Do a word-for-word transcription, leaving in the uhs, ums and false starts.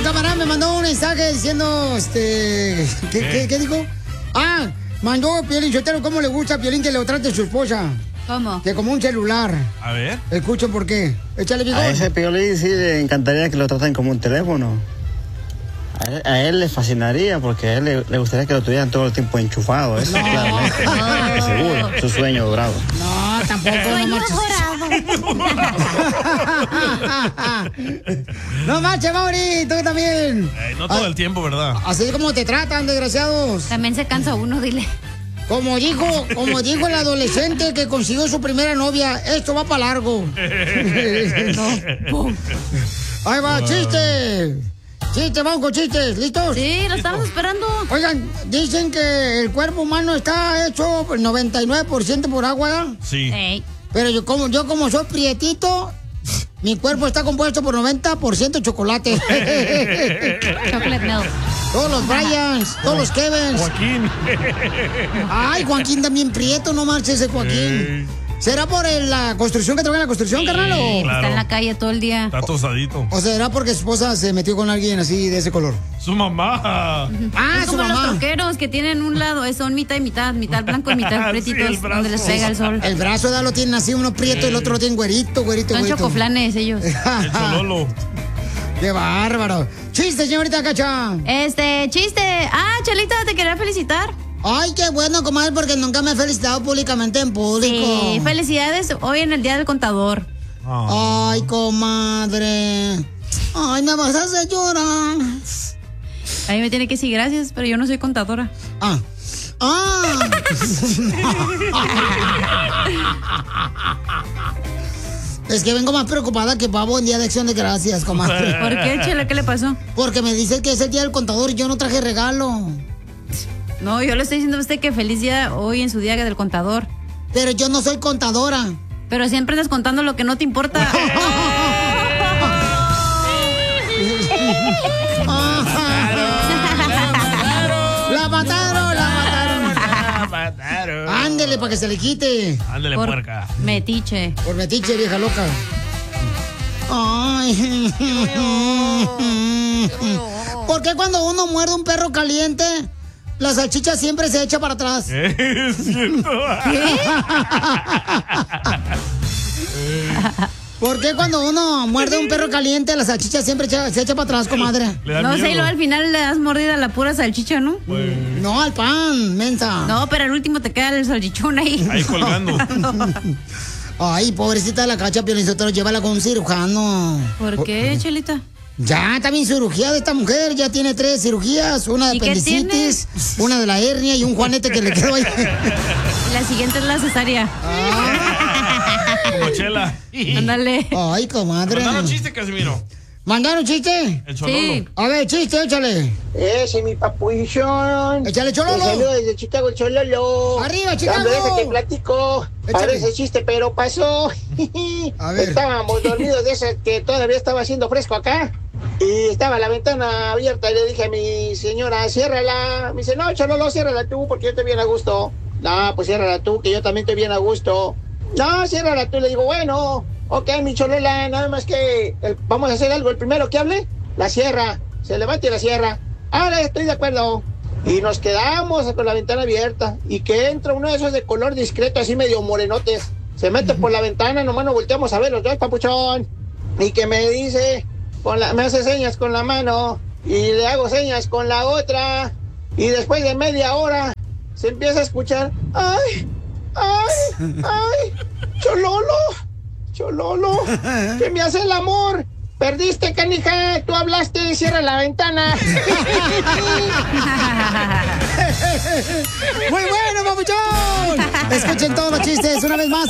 camarada me mandó un mensaje diciendo, este, ¿qué, ¿Qué? ¿Qué, qué dijo? Ah, mandó Piolín Sotelo, ¿cómo le gusta a Piolín que le trate a su esposa? ¿Cómo? Que como un celular. A ver. Escuchen por qué. Échale, Vigor. A ese Piolín sí le encantaría que lo traten como un teléfono. A él, a él le fascinaría porque a él le, le gustaría que lo tuvieran todo el tiempo enchufado. Eso, no. Claramente. No. Seguro, su sueño dorado. No, tampoco. Sueño dorado. No marches, Mauri, tú también. Eh, no todo ah, el tiempo, ¿verdad? Así como te tratan, desgraciados. También se cansa uno, dile. Como dijo, como dijo el adolescente que consiguió su primera novia, esto va para largo. No. Ahí va, wow. Chiste. Chiste, vamos con chistes, ¿listos? Sí, lo estamos esperando. Oigan, dicen que el cuerpo humano está hecho noventa y nueve por ciento por agua, ¿verdad? Sí. Hey. Pero yo como, yo como soy prietito, mi cuerpo está compuesto por noventa por ciento chocolate. Chocolate milk. Todos los Bryans, todos los Kevins. Joaquín. Ay, Joaquín también prieto, no marches ese Joaquín. Hey. ¿Será por el, la construcción que trabaja en la construcción, sí, carnal? O... Claro. Está en la calle todo el día. Está tostadito. ¿O será porque su esposa se metió con alguien así de ese color? Su mamá. Ah, es su como mamá. Los troqueros que tienen un lado, son mitad y mitad, mitad blanco y mitad pretitos, sí, donde les pega el sol. El brazo de lo tienen así, uno prieto, sí. El otro lo tiene güerito, güerito, Son güerito. chocoflanes ellos. El chololo. ¡Qué bárbaro! ¡Chiste, señorita Cacha! Este, chiste. Ah, Chelita, te quería felicitar. Ay, qué bueno, comadre, porque nunca me he felicitado públicamente en público. Sí, felicidades hoy en el Día del Contador. Oh. Ay, comadre. Ay, me vas a hacer llorar. A mí me tiene que decir gracias, pero yo no soy contadora. Ah. Ah. Es que vengo más preocupada que pavo en Día de Acción de Gracias, comadre. ¿Por qué, Chela? ¿Qué le pasó? Porque me dice que es el Día del Contador y yo no traje regalo. No, yo le estoy diciendo a usted que feliz día hoy en su Día del Contador. Pero yo no soy contadora. Pero siempre estás contando lo que no te importa. ¡La mataron! ¡La mataron! ¡La mataron! Ándele para que se le quite. Ándele, por puerca. Metiche. Por metiche, vieja loca. Ay. ¿Por qué cuando uno muerde un perro caliente, la salchicha siempre se echa para atrás? Es cierto. ¿Qué? ¿Por qué cuando uno muerde un perro caliente, la salchicha siempre echa, se echa para atrás, comadre? No sé, y luego al final le das mordida a la pura salchicha, ¿no? Pues... No, al pan, mensa. No, pero al último te queda el salchichón ahí. Ahí colgando. Ay, pobrecita de la Cacha, Piolín Sotelo, llévala con un cirujano. ¿Por qué, Chelita? Ya, está bien cirugía de esta mujer, ya tiene tres cirugías, una de apendicitis, una de la hernia y un juanete que le quedó ahí. La siguiente es la cesárea. Ah, como Chela. Ándale. Ay, comadre. ¿Mandaron chiste, Casimiro? ¿Mandaron chiste? El chololo. Sí. A ver, chiste, échale. Ese, mi papuchón. Échale, chololo. Saludos desde Chicago, el chololo. Arriba, Chicago. Déjate que platico. Parece chiste, pero pasó. A ver. Estábamos dormidos de ese que todavía estaba haciendo fresco acá. Y estaba la ventana abierta y le dije a mi señora, ciérrala. Me dice, no, chololo, ciérrala tú porque yo estoy bien a gusto. No, pues ciérrala tú, que yo también estoy bien a gusto. No, ciérrala tú. Le digo, bueno, ok, mi cholola, nada más que el, vamos a hacer algo. El primero que hable, la cierra. Se levanta y la cierra. Ahora estoy de acuerdo. Y nos quedamos con la ventana abierta. Y que entra uno de esos de color discreto, así medio morenotes. Se mete por la ventana, nomás nos volteamos a ver los dos, papuchón. Y que me dice, con la, me hace señas con la mano. Y le hago señas con la otra. Y después de media hora, se empieza a escuchar, ¡ay! ¡Ay! ¡Ay! ¡Chololo! ¡Chololo! ¡Que me hace el amor! ¡Perdiste, canija! ¡Tú hablaste! ¡Cierra la ventana! ¡Muy bueno, papuchón! Escuchen todos los chistes una vez más.